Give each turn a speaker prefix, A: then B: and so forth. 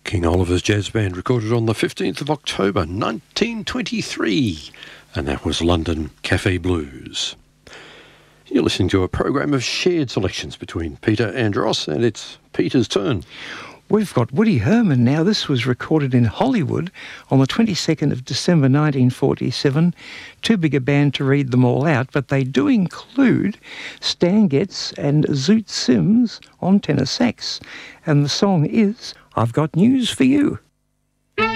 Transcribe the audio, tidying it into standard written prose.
A: King Oliver's Jazz Band, recorded on the 15th of October 1923, and that was London Cafe Blues. You're listening to a program of shared selections between Peter and Ross, and it's Peter's turn.
B: We've got Woody Herman now. This was recorded in Hollywood on the 22nd of December 1947. Too big a band to read them all out, but they do include Stan Getz and Zoot Sims on tenor sax. And the song is I've Got News for You.